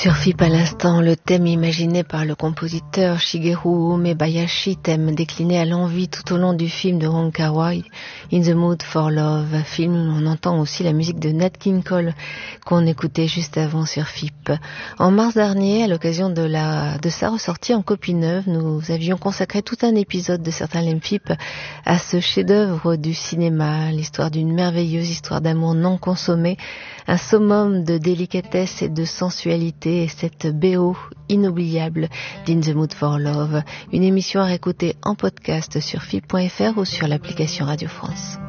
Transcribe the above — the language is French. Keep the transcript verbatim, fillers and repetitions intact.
Sur F I P à l'instant, le thème imaginé par le compositeur Shigeru Umebayashi, thème décliné à l'envi tout au long du film de Wong Kar-wai, In the Mood for Love, film où on entend aussi la musique de Nat King Cole qu'on écoutait juste avant sur F I P. En mars dernier, à l'occasion de, la, de sa ressortie en copie neuve, nous avions consacré tout un épisode de Certains l'aiment F I P à ce chef-d'œuvre du cinéma, l'histoire d'une merveilleuse histoire d'amour non consommée, un summum de délicatesse et de sensualité, et cette B O inoubliable d'In the Mood for Love, une émission à réécouter en podcast sur F I P point F R ou sur l'application Radio France.